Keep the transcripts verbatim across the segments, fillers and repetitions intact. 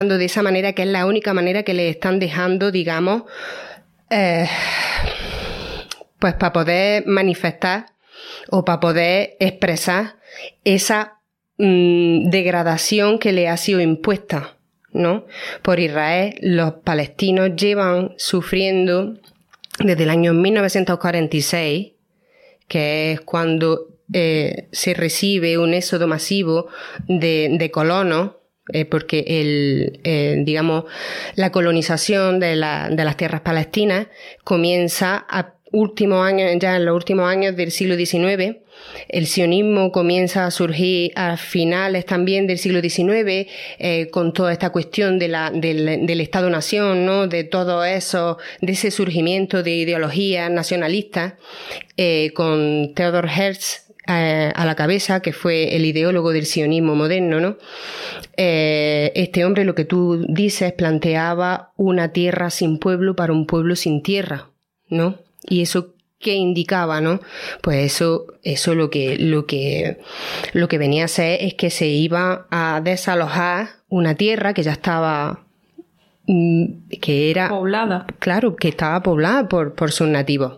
de esa manera, que es la única manera que le están dejando, digamos, eh, pues para poder manifestar o para poder expresar esa mmm, degradación que le ha sido impuesta, ¿no? Por Israel. Los palestinos llevan sufriendo desde el año mil novecientos cuarenta y seis, que es cuando eh, se recibe un éxodo masivo de, de colonos, eh, porque el, eh, digamos, la colonización de, la, de las tierras palestinas comienza a últimos años, ya en los últimos años del siglo diecinueve. El sionismo comienza a surgir a finales también del siglo diecinueve, eh, con toda esta cuestión de la, del, del Estado-Nación, ¿no? De todo eso, de ese surgimiento de ideologías nacionalistas, eh, con Theodor Herzl eh, a la cabeza, que fue el ideólogo del sionismo moderno, ¿no? Eh, este hombre, lo que tú dices, planteaba una tierra sin pueblo para un pueblo sin tierra, ¿no? Y eso, ¿qué indicaba, no? Pues eso, eso lo que, lo que, lo que venía a ser es que se iba a desalojar una tierra que ya estaba, que era poblada. Claro, que estaba poblada por, por sus nativos.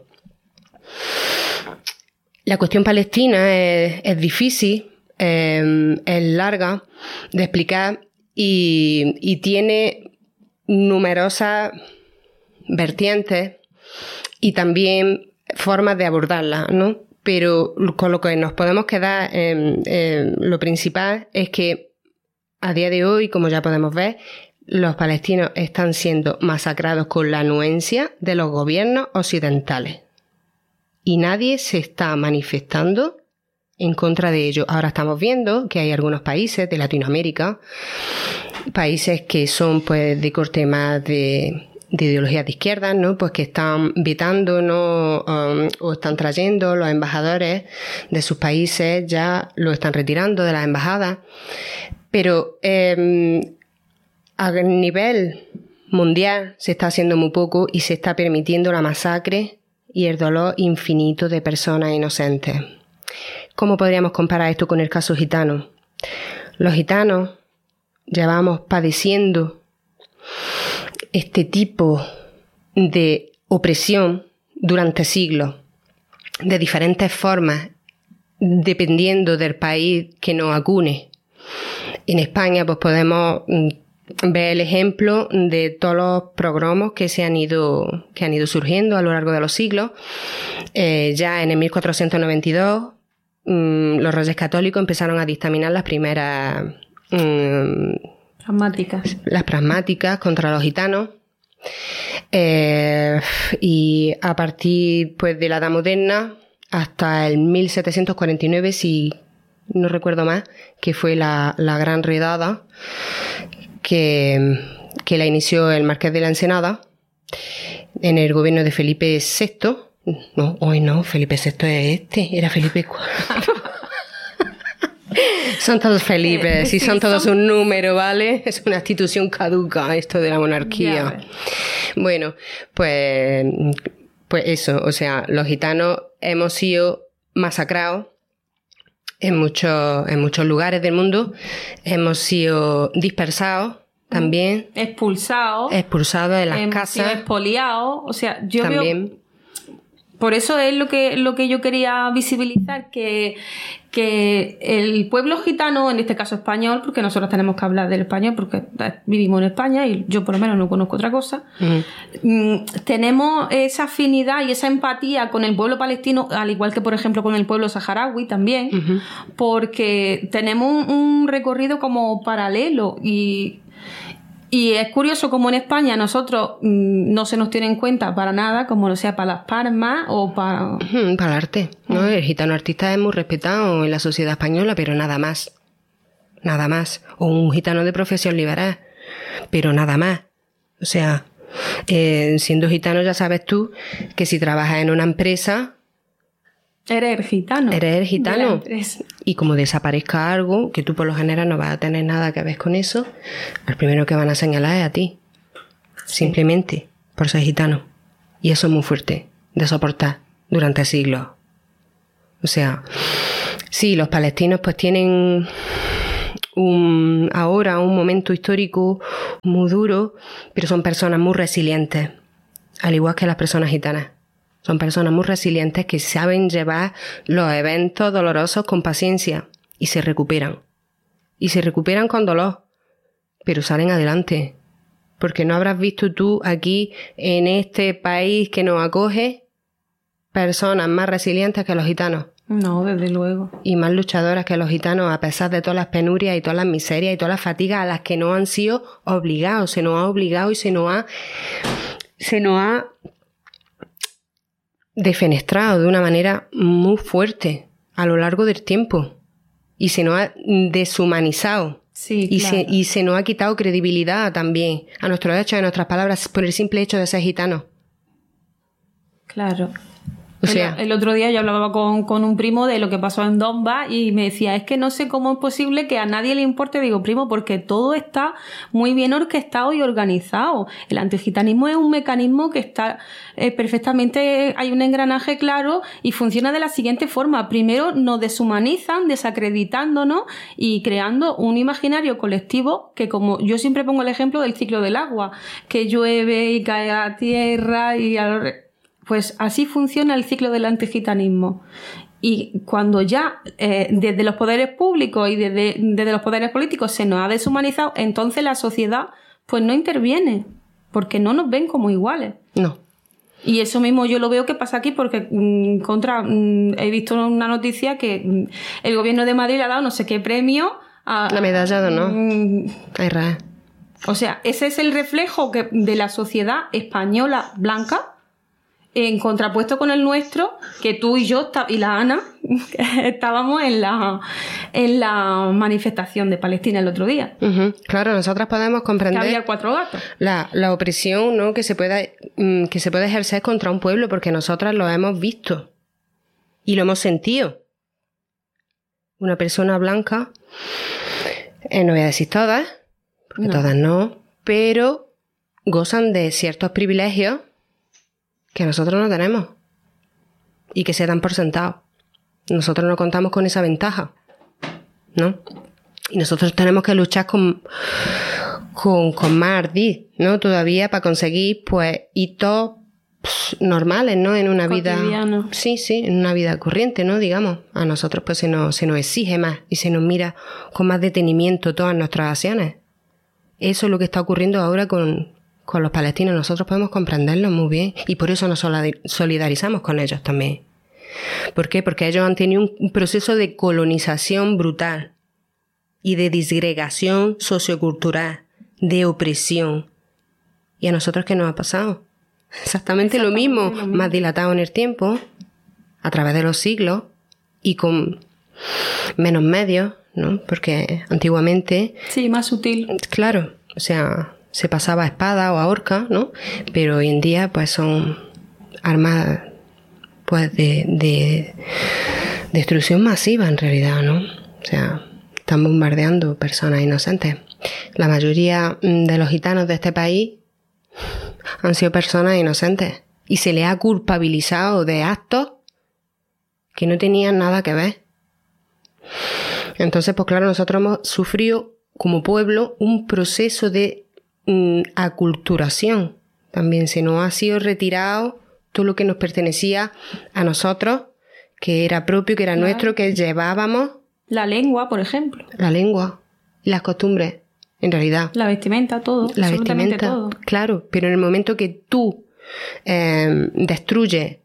La cuestión palestina es, es difícil, eh, es larga de explicar y, y tiene numerosas vertientes y también formas de abordarla, ¿no? Pero con lo que nos podemos quedar, eh, eh, lo principal es que a día de hoy, como ya podemos ver, los palestinos están siendo masacrados con la anuencia de los gobiernos occidentales. Y nadie se está manifestando en contra de ello. Ahora estamos viendo que hay algunos países de Latinoamérica, países que son pues de corte más de... de ideologías de izquierda, ¿no? Pues que están vetando, ¿no? Um, o están trayendo los embajadores de sus países, ya lo están retirando de las embajadas. Pero eh, a nivel mundial se está haciendo muy poco y se está permitiendo la masacre y el dolor infinito de personas inocentes. ¿Cómo podríamos comparar esto con el caso gitano? Los gitanos llevamos padeciendo este tipo de opresión durante siglos, de diferentes formas, dependiendo del país que nos acune. En España, pues podemos ver el ejemplo de todos los pogromos que se han ido, que han ido surgiendo a lo largo de los siglos. Eh, ya en el mil cuatrocientos noventa y dos, mmm, los reyes católicos empezaron a dictaminar las primeras mmm, pragmáticas. Las pragmáticas contra los gitanos. Eh, y a partir pues de la Edad Moderna hasta el mil setecientos cuarenta y nueve, si no recuerdo más, que fue la, la gran redada que, que la inició el Marqués de la Ensenada en el gobierno de Felipe sexto. No, hoy no, Felipe sexto es este, era Felipe cuarto. Son todos Felipe, si sí, son todos son... un número, ¿vale? Es una institución caduca esto de la monarquía. Bueno, pues, pues eso, o sea, los gitanos hemos sido masacrados en muchos, en muchos lugares del mundo, hemos sido dispersados también. Expulsados. Expulsados de las hemos casas. Sido expoliados, o sea, yo también. Veo... Por eso es lo que, lo que yo quería visibilizar, que, que el pueblo gitano, en este caso español, porque nosotros tenemos que hablar del español, porque vivimos en España y yo por lo menos no conozco otra cosa, uh-huh. tenemos esa afinidad y esa empatía con el pueblo palestino, al igual que por ejemplo con el pueblo saharaui también, uh-huh. porque tenemos un, un recorrido como paralelo y... Y es curioso como en España nosotros mmm, no se nos tiene en cuenta para nada, como lo sea para las palmas o para... Para el arte, ¿no? El gitano artista es muy respetado en la sociedad española, pero nada más. Nada más. O un gitano de profesión liberal, pero nada más. O sea, eh, siendo gitano ya sabes tú que si trabajas en una empresa... Eres el gitano. Eres el gitano. Y como desaparezca algo, que tú por lo general no vas a tener nada que ver con eso, el primero que van a señalar es a ti. Sí. Simplemente por ser gitano. Y eso es muy fuerte de soportar durante siglos. O sea, sí, los palestinos pues tienen un, ahora un momento histórico muy duro, pero son personas muy resilientes, al igual que las personas gitanas. Son personas muy resilientes que saben llevar los eventos dolorosos con paciencia y se recuperan. Y se recuperan con dolor, pero salen adelante. Porque no habrás visto tú aquí, en este país que nos acoge, personas más resilientes que los gitanos. No, desde luego. Y más luchadoras que los gitanos, a pesar de todas las penurias y todas las miserias y todas las fatigas a las que no han sido obligados. Se nos ha obligado y se nos ha... Se nos ha defenestrado de una manera muy fuerte a lo largo del tiempo y se nos ha deshumanizado. Sí, y, claro. se, y se nos ha quitado credibilidad también a nuestros hechos y a nuestras palabras por el simple hecho de ser gitanos. Claro. O sea, el, el otro día yo hablaba con, con un primo de lo que pasó en Donbass y me decía, es que no sé cómo es posible que a nadie le importe. Digo, primo, porque todo está muy bien orquestado y organizado. El antigitanismo es un mecanismo que está eh, perfectamente, hay un engranaje claro y funciona de la siguiente forma. Primero nos deshumanizan, desacreditándonos y creando un imaginario colectivo que, como yo siempre pongo el ejemplo del ciclo del agua, que llueve y cae a tierra y al... Pues así funciona el ciclo del antigitanismo. Y cuando ya eh, desde los poderes públicos y desde, desde los poderes políticos se nos ha deshumanizado, entonces la sociedad pues no interviene, porque no nos ven como iguales. no. Y eso mismo yo lo veo que pasa aquí porque mmm, contra mmm, he visto una noticia que mmm, el gobierno de Madrid le ha dado no sé qué premio a... La medalla de honor mmm, a Israel. O sea, ese es el reflejo que, de la sociedad española blanca, en contrapuesto con el nuestro, que tú y yo y la Ana estábamos en la en la manifestación de Palestina el otro día. Uh-huh. Claro, nosotras podemos comprender que había cuatro gatos. La, la opresión, ¿no? que se puede que se puede ejercer contra un pueblo, porque nosotras lo hemos visto y lo hemos sentido. Una persona blanca, eh, no voy a decir todas, porque no. todas no, pero gozan de ciertos privilegios que nosotros no tenemos y que se dan por sentado. Nosotros no contamos con esa ventaja, ¿no? Y nosotros tenemos que luchar con, con, con más ardid, ¿no? Todavía para conseguir, pues, hitos pss, normales, ¿no? En una cotidiano. vida... Sí, sí, en una vida corriente, ¿no? Digamos, a nosotros pues se nos, se nos exige más y se nos mira con más detenimiento todas nuestras acciones. Eso es lo que está ocurriendo ahora con... con los palestinos. Nosotros podemos comprenderlo muy bien y por eso nos solidarizamos con ellos también. ¿Por qué? Porque ellos han tenido un proceso de colonización brutal y de disgregación sociocultural, de opresión. ¿Y a nosotros qué nos ha pasado? Exactamente, Exactamente lo, mismo, lo mismo, más dilatado en el tiempo, a través de los siglos y con menos medios, ¿no? Porque antiguamente... Sí, más sutil. Claro, o sea... se pasaba a espada o a horca, ¿no? Pero hoy en día, pues, son armas, pues, de, de destrucción masiva, en realidad, ¿no? O sea, están bombardeando personas inocentes. La mayoría de los gitanos de este país han sido personas inocentes y se les ha culpabilizado de actos que no tenían nada que ver. Entonces, pues claro, nosotros hemos sufrido como pueblo un proceso de aculturación. También se nos ha sido retirado todo lo que nos pertenecía a nosotros, que era propio, que era claro. nuestro, que llevábamos. La lengua, por ejemplo. La lengua, las costumbres, en realidad. La vestimenta, todo. La vestimenta, todo. Claro, pero en el momento que tú eh, destruyes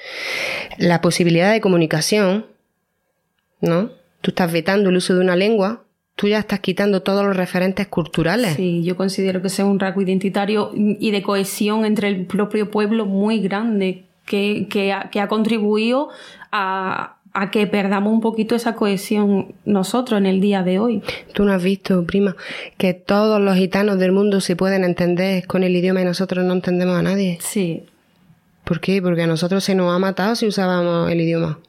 la posibilidad de comunicación, ¿no? Tú estás vetando el uso de una lengua, tú ya estás quitando todos los referentes culturales. Sí, yo considero que ese es un rasgo identitario y de cohesión entre el propio pueblo muy grande que, que, ha, que ha contribuido a, a que perdamos un poquito esa cohesión nosotros en el día de hoy. Tú no has visto, prima, que todos los gitanos del mundo se pueden entender con el idioma y nosotros no entendemos a nadie. Sí. ¿Por qué? Porque a nosotros se nos ha matado si usábamos el idioma.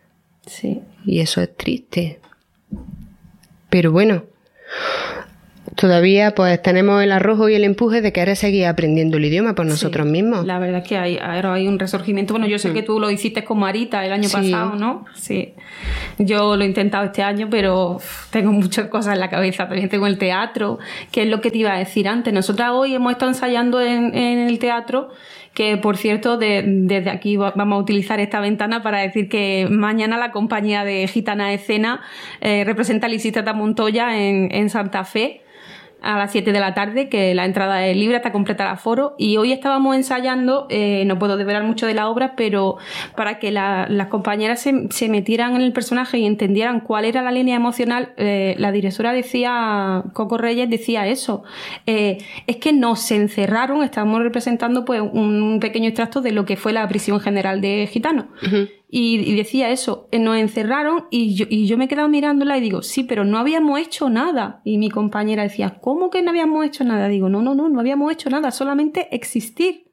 Sí. Y eso es triste. Pero bueno, todavía pues tenemos el arrojo y el empuje de querer seguir aprendiendo el idioma por nosotros sí, mismos. La verdad es que hay, hay un resurgimiento. Bueno, yo sé mm. que tú lo hiciste con Marita el año sí. pasado, ¿no? Sí. Yo lo he intentado este año, pero tengo muchas cosas en la cabeza. También tengo el teatro, que es lo que te iba a decir antes. Nosotras hoy hemos estado ensayando en, en el teatro, que por cierto, de, desde aquí vamos a utilizar esta ventana para decir que mañana la compañía de Gitana Escena eh, representa a Lisístrata Montoya en, en Santa Fe a las siete de la tarde, que la entrada es libre, está completa el aforo, y hoy estábamos ensayando, eh, no puedo develar mucho de la obra, pero para que la, las compañeras se, se metieran en el personaje y entendieran cuál era la línea emocional, eh, la directora decía, Coco Reyes decía eso, eh, es que nos encerraron, estábamos representando pues un, un pequeño extracto de lo que fue la prisión general de gitanos. Uh-huh. Y, y decía eso, nos encerraron y yo, y yo me he quedado mirándola y digo, sí, pero no habíamos hecho nada. Y mi compañera decía, ¿cómo que no habíamos hecho nada? Digo, no, no, no, no habíamos hecho nada, solamente existir.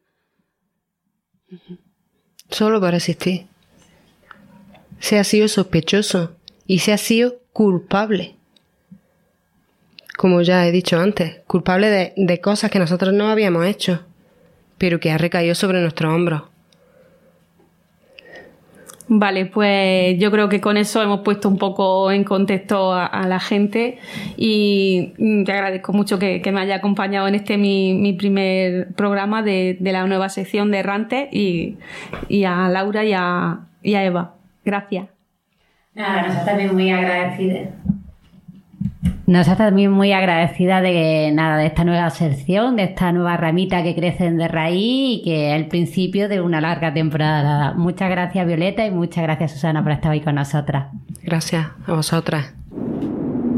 Solo para existir. Se ha sido sospechoso y se ha sido culpable. Como ya he dicho antes, culpable de, de cosas que nosotros no habíamos hecho, pero que ha recaído sobre nuestros hombros. Vale, pues yo creo que con eso hemos puesto un poco en contexto a, a la gente y te agradezco mucho que, que me haya acompañado en este mi, mi primer programa de, de la nueva sección de Errantes y, y a Laura y a, y a Eva. Gracias. Nada, nosotros también muy agradecidas. Nosotros también muy agradecida de nada de esta nueva sección, de esta nueva ramita que crecen de raíz y que es el principio de una larga temporada. Muchas gracias, Violeta, y muchas gracias, Susana, por estar hoy con nosotras. Gracias a vosotras.